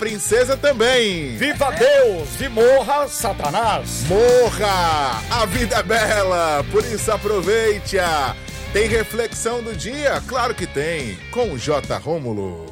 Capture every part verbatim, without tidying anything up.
princesa também. Viva Deus e morra Satanás. Morra! A vida é bela, por isso aproveite-a. Tem reflexão do dia? Claro que tem, com o J. Rômulo.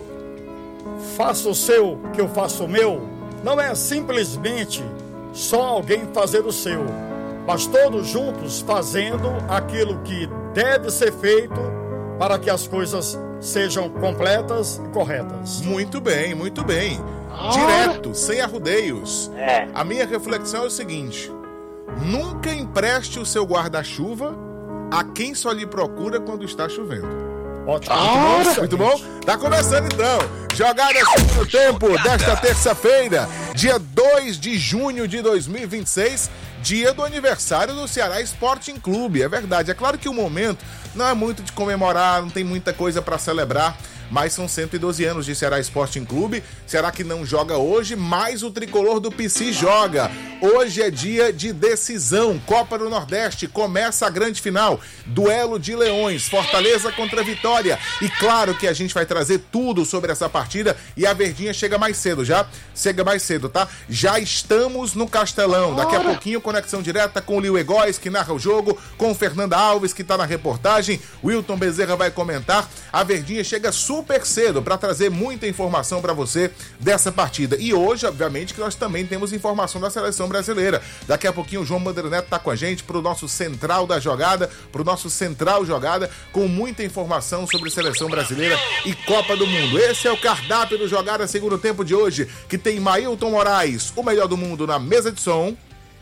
Faça o seu, que eu faço o meu. Não é simplesmente só alguém fazer o seu, mas todos juntos fazendo aquilo que deve ser feito para que as coisas sejam completas e corretas. Muito bem, muito bem. Direto, sem arrudeios. É. A minha reflexão é o seguinte: nunca empreste o seu guarda-chuva a quem só lhe procura quando está chovendo. Ótimo. Muito, muito bom? Tá começando então. Jogada segundo tempo desta terça-feira, dia dois de junho de dois mil e vinte e seis, dia do aniversário do Ceará Sporting Clube. É verdade, é claro que o momento não é muito de comemorar, não tem muita coisa para celebrar, mas são cento e doze anos de Ceará Sporting Clube. Será que não joga hoje? Mas o tricolor do P C joga. Hoje é dia de decisão. Copa do Nordeste, começa a grande final. Duelo de leões, Fortaleza contra Vitória. E claro que a gente vai trazer tudo sobre essa partida. E a Verdinha chega mais cedo, já? Chega mais cedo, tá? Já estamos no Castelão. Daqui a pouquinho, conexão direta com o Lio Egóis, que narra o jogo, com o Fernanda Alves, que tá na reportagem. Wilton Bezerra vai comentar. A Verdinha chega super cedo para trazer muita informação para você dessa partida. E hoje, obviamente, que nós também temos informação da seleção brasileira. Daqui a pouquinho o João Bandeira Neto tá com a gente pro nosso Central da Jogada, pro nosso Central Jogada, com muita informação sobre seleção brasileira e Copa do Mundo. Esse é o cardápio do Jogada Segundo Tempo de hoje, que tem Mailton Moraes, o melhor do mundo na mesa de som.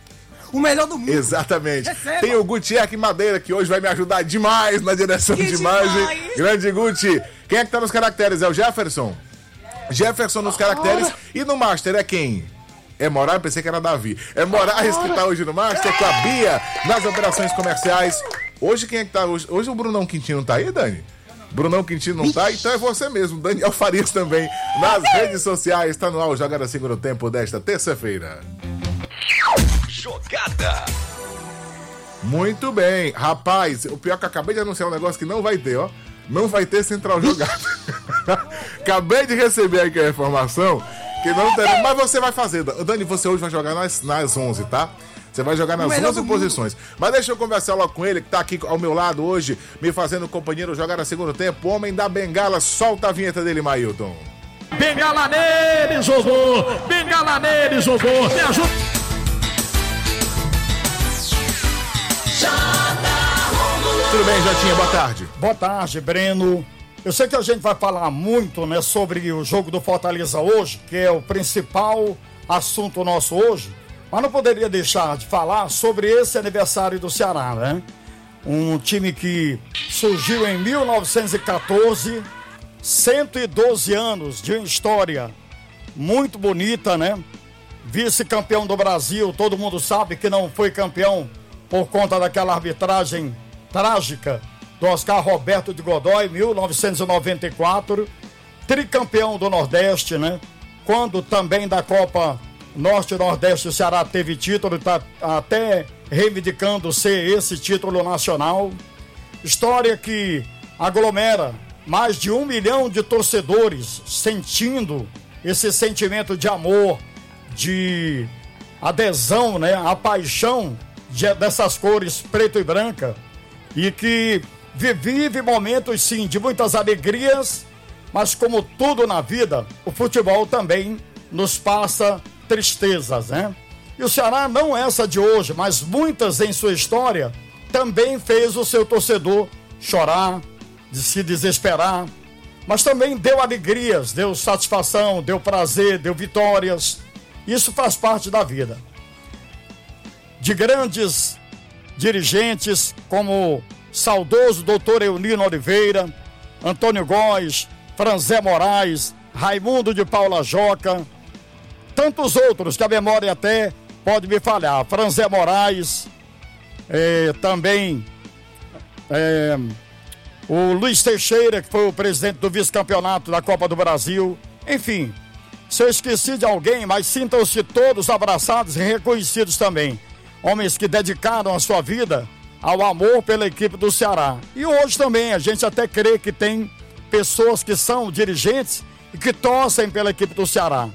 O melhor do mundo. Exatamente. Receba. Tem o Gutierrez Madeira, que hoje vai me ajudar demais na direção que de imagem. demais. Grande Guti. Quem é que tá nos caracteres? É o Jefferson? Jefferson nos caracteres. E no Master é quem? É Moraes? Pensei que era Davi. É Moraes que tá hoje no Master, com a Bia nas operações comerciais. Hoje quem é que tá hoje? Hoje o Brunão Quintino tá aí, Dani? Brunão Quintino não tá, então é você mesmo. Daniel Farias também nas redes sociais. Tá no ar o Jogada Segundo Tempo desta terça-feira. Jogada. Muito bem. Rapaz, o pior é que eu acabei de anunciar um negócio que não vai ter, ó. Não vai ter Central Jogada. Acabei de receber aqui a informação que não terá. Mas você vai fazer. Dani, você hoje vai jogar nas, nas onze, tá? Você vai jogar nas onze posições. Mas deixa eu conversar logo com ele, que tá aqui ao meu lado hoje, me fazendo companheiro jogar no segundo tempo. O homem da bengala, solta a vinheta dele, Mailton. Bengala nele, Jogô! Bengala nele, Jogô! Me ajuda! Tudo bem, Jotinha? Boa tarde. Boa tarde, Breno. Eu sei que a gente vai falar muito, né, sobre o jogo do Fortaleza hoje, que é o principal assunto nosso hoje, mas não poderia deixar de falar sobre esse aniversário do Ceará, né? Um time que surgiu em mil novecentos e catorze, cento e doze anos de história muito bonita, né? Vice-campeão do Brasil, todo mundo sabe que não foi campeão por conta daquela arbitragem trágica do Oscar Roberto de Godoy, mil novecentos e noventa e quatro, tricampeão do Nordeste, né? Quando também da Copa Norte e Nordeste o Ceará teve título, está até reivindicando ser esse título nacional. História que aglomera mais de um milhão de torcedores sentindo esse sentimento de amor, de adesão, né? A paixão de, dessas cores preto e branca. E que vive momentos, sim, de muitas alegrias, mas como tudo na vida, o futebol também nos passa tristezas, né? E o Ceará, não essa de hoje, mas muitas em sua história, também fez o seu torcedor chorar, de se desesperar, mas também deu alegrias, deu satisfação, deu prazer, deu vitórias. Isso faz parte da vida. De grandes dirigentes como saudoso doutor Eunino Oliveira, Antônio Góes, Franzé Moraes, Raimundo de Paula Joca, tantos outros que a memória até pode me falhar. Franzé Moraes, eh, também eh, o Luiz Teixeira, que foi o presidente do vice-campeonato da Copa do Brasil. Enfim, se eu esqueci de alguém, mas sintam-se todos abraçados e reconhecidos também. Homens que dedicaram a sua vida ao amor pela equipe do Ceará. E hoje também a gente até crê que tem pessoas que são dirigentes e que torcem pela equipe do Ceará.